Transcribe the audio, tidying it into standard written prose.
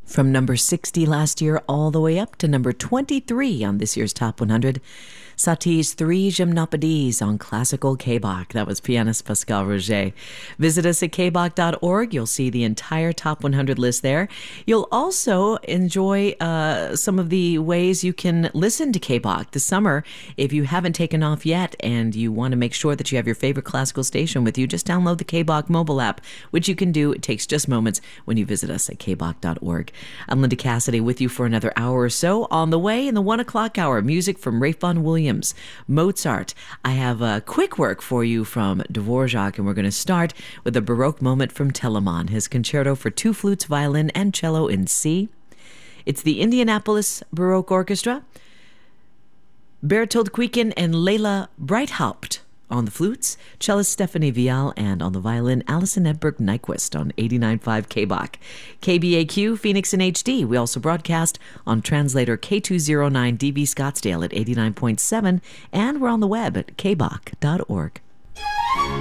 From number 60 last year all the way up to number 23 on this year's Top 100, Satie's Three Gymnopédies on classical K-Bach. That was pianist Pascal Roger. Visit us at kbach.org. You'll see the entire Top 100 list there. You'll also enjoy some of the ways you can listen to K-Bach this summer. If you haven't taken off yet and you want to make sure that you have your favorite classical station with you, just download the K-Bach mobile app, which you can do. It takes just moments when you visit us at kbach.org. I'm Linda Cassidy with you for another hour or so. On the way in the 1 o'clock hour, music from Ralph Vaughan Williams, Mozart. I have a quick work for you from Dvorak, and we're going to start with a Baroque moment from Telemann, his concerto for 2 flutes, violin, and cello in C. It's the Indianapolis Baroque Orchestra, Bertold Kuiken and Leila Breithaupt on the flutes, cellist Stephanie Vial, and on the violin, Alison Edberg Nyquist on 89.5 K-Bach. KBAQ, Phoenix in HD. We also broadcast on translator K209 DB Scottsdale at 89.7, and we're on the web at kbach.org.